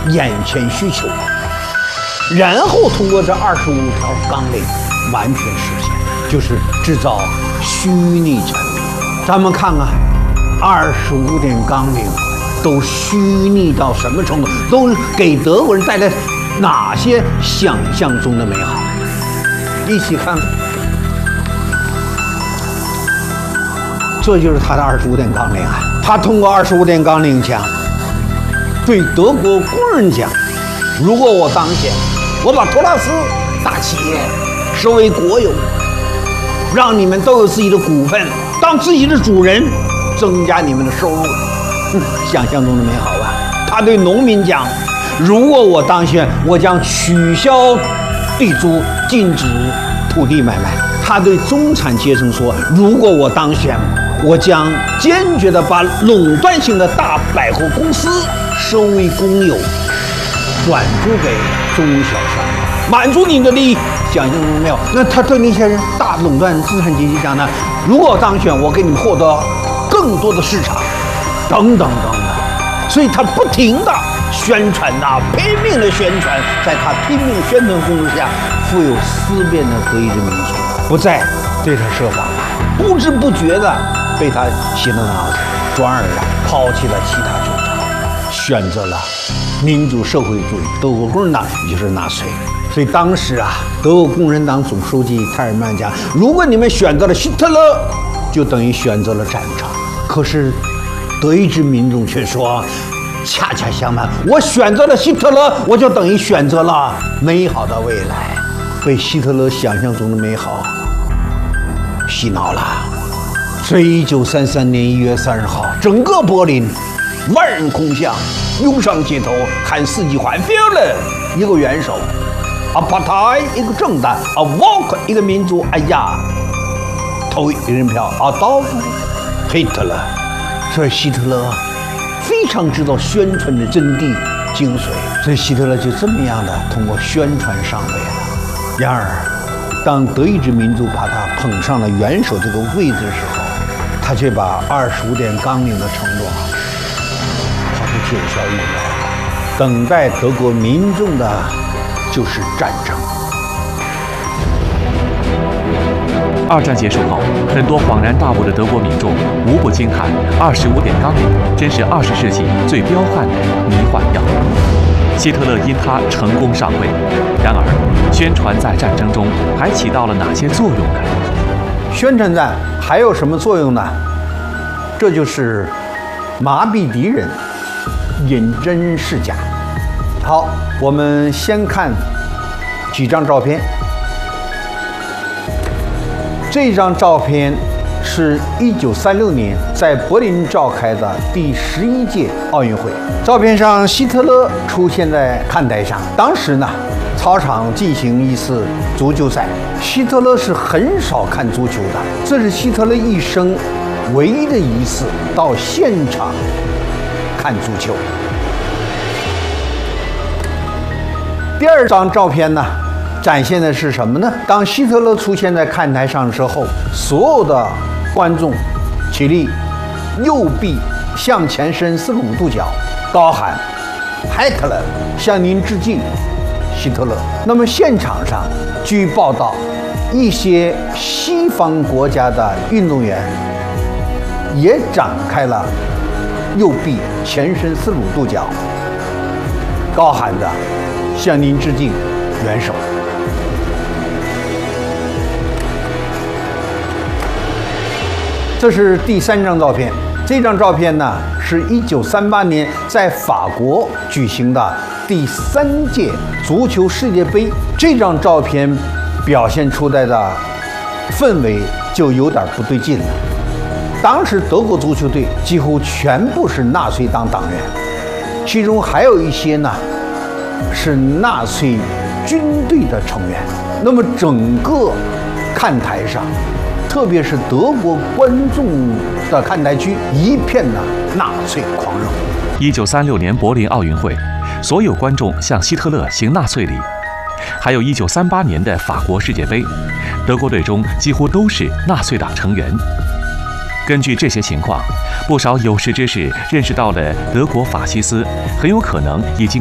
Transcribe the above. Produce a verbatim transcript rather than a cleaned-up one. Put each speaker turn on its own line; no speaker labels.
眼前需求，然后通过这二十五条纲领完全实现，就是制造虚拟产品。咱们看看二十五点纲领都虚拟到什么程度，都给德国人带来哪些想象中的美好？一起看看。这就是他的二十五点纲领啊！他通过二十五点纲领讲，对德国工人讲：如果我当选，我把托拉斯大企业收为国有，让你们都有自己的股份，当自己的主人，增加你们的收入。嗯，想象中的美好吧？他对农民讲：如果我当选，我将取消地租，禁止土地买卖。他对中产阶层说：如果我当选，我将坚决地把垄断性的大百货公司收为公有，转租给中小商，满足你的利益。想象中没有？那他对那些人大垄断资产阶级讲呢？如果我当选，我给你们获得更多的市场，等等等等。所以他不停地宣传呐、啊，拼命的宣传，在他拼命宣传攻势下，富有思辨的德意志民族不再对他设防，不知不觉的被他洗了脑子，转而啊抛弃了其他主张，选择了民主社会主义德国共产党，也就是纳粹。所以当时啊，德国共产党总书记泰尔曼讲：如果你们选择了希特勒，就等于选择了战场。可是德意志民众却说，恰恰相反，我选择了希特勒，我就等于选择了美好的未来。被希特勒想象中的美好洗脑了。所以一九三三年一月三十号，整个柏林万人空巷，涌上街头，喊四季环 ，Führer 一个元首 ，A Partei 一个政党 ，A Volk 一个民族。哎呀，投一人票 ，Adolf Hitler。所以希特勒非常知道宣传的真谛精髓，所以希特勒就这么样的通过宣传上位了。然而，当德意志民族把他捧上了元首这个位置的时候，他却把二十五点纲领的承诺抛出九霄云外。等待德国民众的就是战争。
二战结束后，很多恍然大悟的德国民众无不惊叹：二十五点纲领真是二十世纪最彪悍的迷幻药。希特勒因他成功上位，然而宣传在战争中还起到了哪些作用呢？
宣传战还有什么作用呢？这就是麻痹敌人，引真示假。好，我们先看几张照片。这张照片是一九三六年在柏林召开的第十一届奥运会。照片上，希特勒出现在看台上。当时呢，操场进行一次足球赛。希特勒是很少看足球的，这是希特勒一生唯一的一次到现场看足球。第二张照片呢，展现的是什么呢？当希特勒出现在看台上之后，所有的观众起立，右臂向前伸四十五度角，高喊 Hitler 向您致敬，希特勒。那么现场上，据报道，一些西方国家的运动员也展开了右臂前伸四十五度角，高喊着向您致敬，元首。这是第三张照片。这张照片呢，是一九三八年在法国举行的第三届足球世界杯。这张照片表现出来的氛围就有点不对劲了。当时德国足球队几乎全部是纳粹党党员，其中还有一些呢是纳粹军队的成员。那么整个看台上，特别是德国观众的看台区，一片的纳粹狂热。
一九三六年柏林奥运会，所有观众向希特勒行纳粹礼。还有一九三八年的法国世界杯，德国队中几乎都是纳粹党成员。根据这些情况，不少有识之士认识到了德国法西斯很有可能已经